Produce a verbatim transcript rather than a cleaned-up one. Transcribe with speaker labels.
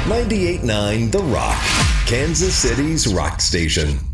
Speaker 1: ninety-eight point nine The Rock, Kansas City's rock station.